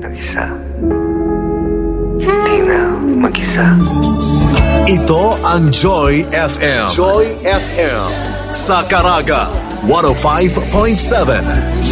nag-isa. Di na mag-isa. Ito ang Joy FM. Joy FM. Sa Caraga, 105.7.